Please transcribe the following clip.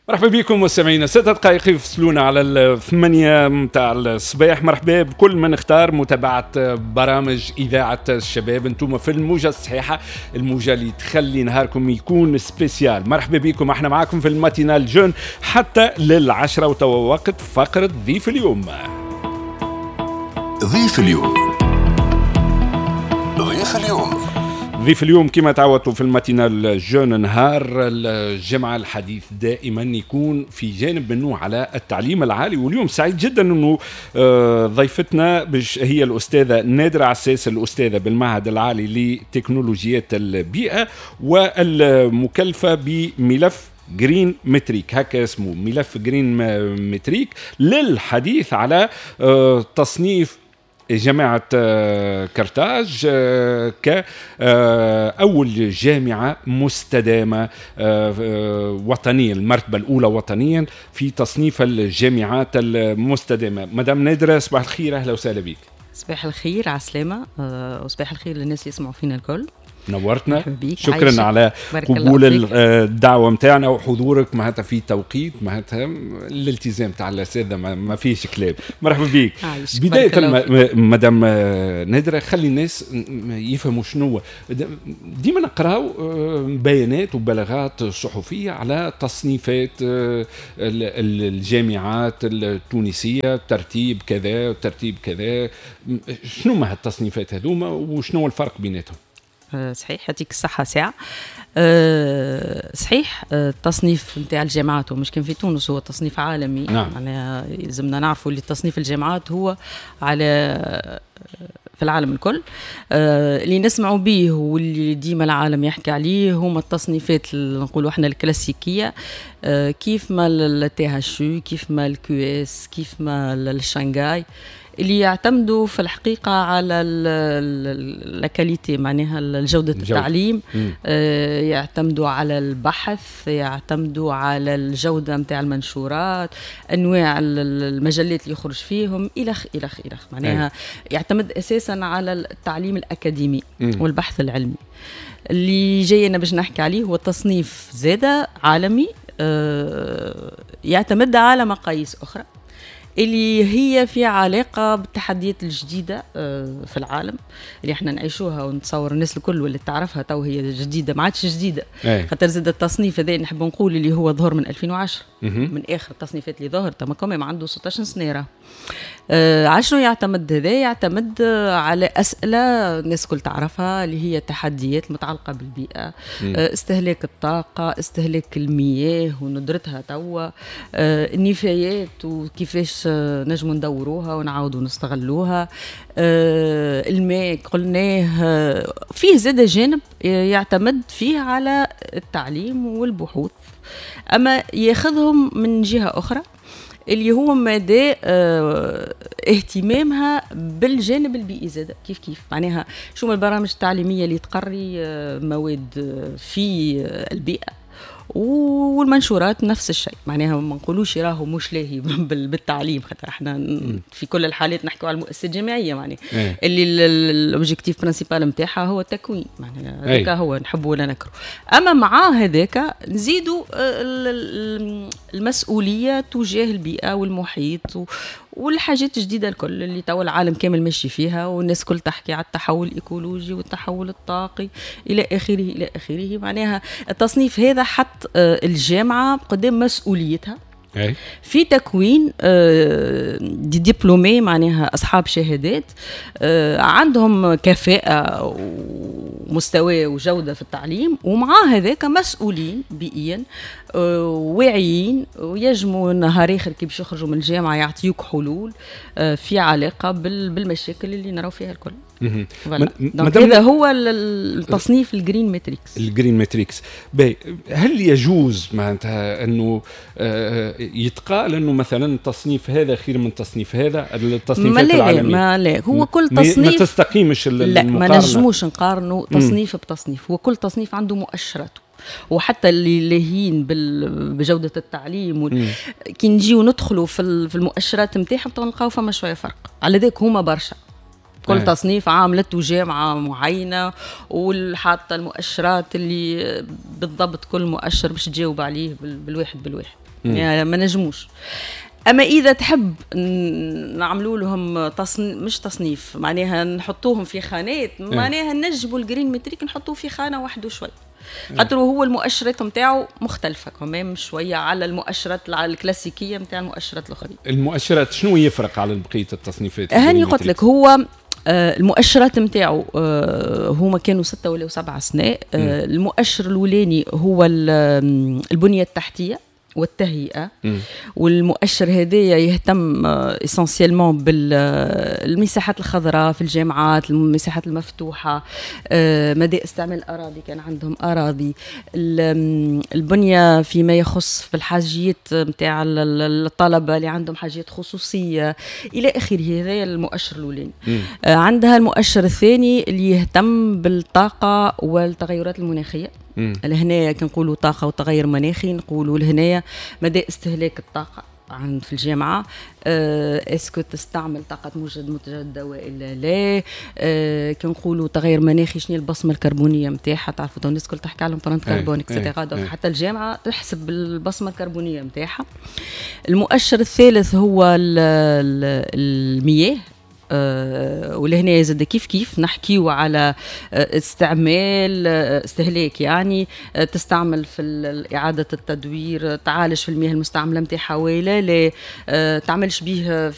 مرحبا بكم مستمعينا. 6 دقائق يفصلونا على 8 متاع الصباح. مرحبا بكل من اختار متابعة برامج إذاعة الشباب. انتم في الموجة الصحيحة، الموجة اللي تخلي نهاركم يكون سبيسيال. مرحبا بكم، احنا معاكم في الماتينال جون حتى لل10 وتوا وقت فقرة ضيف اليوم. ضيف اليوم. ضيف اليوم. ضيف اليوم كما تعودتوا في الماتينال جون نهار الجمعة الحديث دائما يكون في جانب منه على التعليم العالي، واليوم سعيد جدا انه ضيفتنا هي الأستاذة نادرة عساس، الأستاذة بالمعهد العالي لتكنولوجيات البيئة والمكلفة بملف جرين متريك، هكا اسمه ملف جرين متريك، للحديث على تصنيف جامعة كرتاج كأول جامعة مستدامة وطنيا، المرتبة الأولى وطنيا في تصنيف الجامعات المستدامة. مدام نادرة، صباح الخير، أهلا وسهلا بك. صباح الخير، عسلامة، وصباح الخير للناس اللي يسمعوا فينا الكل. نورتنا، شكرا على قبول الدعوة متاعنا وحضورك معناتها في توقيت معناتها الالتزام تاع الأساتذة ما فيش كلام. مرحبا بك. بداية مدام نادرة، خلي الناس يفهموا شنو. ديما نقراو بيانات وبلاغات صحفية على تصنيفات الجامعات التونسية، ترتيب كذا وترتيب كذا. شنو ما هالتصنيفات هذوما وشنو الفرق بيناتهم؟ صحيح، يعطيك الصحة ساعة. صحيح، التصنيف نتاع الجامعات ومش كان في تونس هو تصنيف عالمي. نعم. يعني لازمنا نعرفوا اللي تصنيف الجامعات هو على في العالم الكل. اللي نسمعوا به واللي ديما العالم يحكي عليه هما التصنيفات اللي نقولوا احنا الكلاسيكية، كيف ما الTHU، كيف ما الQS، كيف ما الشنغاي، اللي يعتمدوا في الحقيقة على الكاليتي، معناها جودة التعليم. يعتمدوا على البحث، يعتمدوا على الجودة متاع المنشورات، أنواع المجلات اللي يخرج فيهم إلخ معناها يعتمد أساسا على التعليم الأكاديمي والبحث العلمي. اللي جاينا باش نحكي عليه هو تصنيف زادة عالمي، يعتمد على مقاييس أخرى اللي هي في علاقة بالتحديات الجديدة في العالم اللي احنا نعيشوها، ونتصور الناس الكل واللي تعرفها تو هي جديدة، ما عادش جديدة. خاطر زاد التصنيف هذا نحب نقول اللي هو ظهر من 2010، من آخر التصنيفات اللي ظهرت، ما كمان عنده 16 سنة. عشان يعتمد هذا، يعتمد على أسئلة الناس كل تعرفها اللي هي تحديات متعلقة بالبيئة، استهلاك الطاقة، استهلاك المياه وندرتها توا، النفايات وكيفاش نجموا ندوروها ونعاودوا نستغلوها، الماء قلناه. فيه زاد جانب يعتمد فيه على التعليم والبحوث، أما ياخذهم من جهة أخرى اللي هو مدى اهتمامها بالجانب البيئي زاد. كيف معناها شو البرامج التعليمية اللي تقري مواد في البيئة، والمنشورات نفس الشيء. معناها ما نقولوش راهو مش لاهي بالتعليم، خاطر احنا في كل الحالات نحكوا على المؤسسة الجامعية، معناها اللي الاوبجيكتيف برينسيبال نتاعها هو التكوين، معناها هذاك هو نحبه ولا نكره. اما مع هذاك نزيدوا المسؤولية تجاه البيئة والمحيط والحاجات الجديدة الكل اللي توا العالم كامل ماشي فيها، والناس كل تحكي على التحول الإيكولوجي والتحول الطاقي إلى آخره. معناها التصنيف هذا حط الجامعة قدام مسؤوليتها في تكوين دي دبلومي، معناها أصحاب شهادات عندهم كفاءة ومستوى وجودة في التعليم، ومع هذاك مسؤولين بيئيا واعيين، ويجموا نهار آخر كي باش يخرجوا من الجامعة يعطيوك حلول في علاقة بالمشاكل اللي نراو فيها الكل. هذا هو التصنيف الجرين ماتريكس. الجرين ماتريكس. هل يجوز معناتها انه يتقال انه مثلا التصنيف هذا خير من تصنيف هذا، التصنيفات العالمية؟ لا، هو كل تصنيف ما تستقيمش المقارنة. لا، ما نجموش نقارنوا تصنيف بتصنيف، وكل تصنيف عنده مؤشراته. وحتى اللي لاهين بجودة التعليم كي نجيو ندخلوا في المؤشرات نتاعهم نلقاو فما شوية فرق. على ذلك هما برشا كل تصنيف عاملته جامعة معينة، وحتى المؤشرات اللي بالضبط كل مؤشر باش تجاوب عليه بالواحد. يعني ما نجموش. اما اذا تحب نعملوا لهم مش تصنيف، معناها نحطوهم في خانات، معناها نجبوا الجرين متريك نحطوه في خانه واحده شوي، خاطر هو المؤشرات نتاعو مختلفه كمان شويه على المؤشرات الكلاسيكيه نتاع المؤشرات الاخرى. المؤشرات شنو يفرق على بقيه التصنيفات؟ هاني قلت لك هو المؤشرات نتاعو هما كانوا 6 ولا 7 أسناء. المؤشر الأولاني هو البنية التحتية والتهيئة، والمؤشر هذايا يهتم اسانسيالمون بالمساحات الخضراء في الجامعات، المساحات المفتوحة، مدى استعمال الأراضي، كان عندهم أراضي، البنية فيما يخص في الحاجيات متاع الطلبة اللي عندهم حاجات خصوصية إلى آخره. هذا المؤشر الأولاني. عندها المؤشر الثاني اللي يهتم بالطاقة والتغيرات المناخية. لهنا كنقولوا طاقة وتغير مناخي، نقولوا لهنا مدى استهلاك الطاقة في الجامعة، اسكو تستعمل طاقة متجددة وإلا لا. كنقولوا تغير مناخي، شنو البصمة الكربونية متاعها، تعرفوا الناس الكل تحكي على برانت كربون اكسترا، حتى الجامعة تحسب البصمة الكربونية متاعها. المؤشر الثالث هو المياه، ولهنا زاد كيف نحكيو على استهلاك، يعني تستعمل في إعادة التدوير، تعالج في المياه المستعملة متاعها ولا لا، تعملش به